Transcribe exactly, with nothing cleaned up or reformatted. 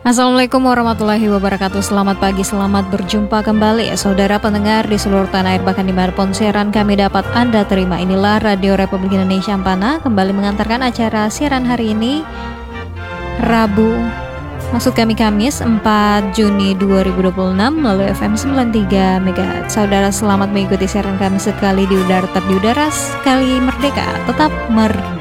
Assalamualaikum warahmatullahi wabarakatuh. Selamat pagi, selamat berjumpa kembali saudara pendengar di seluruh tanah air, bahkan dimanapun siaran kami dapat Anda terima. Inilah Radio Republik Indonesia Ampana kembali mengantarkan acara siaran hari ini, Rabu, maksud kami Kamis empat Juni dua ribu dua puluh enam melalui F M sembilan puluh tiga megahertz. Saudara selamat mengikuti siaran kami sekali di udara, tetap di udara, sekali merdeka, tetap merdeka.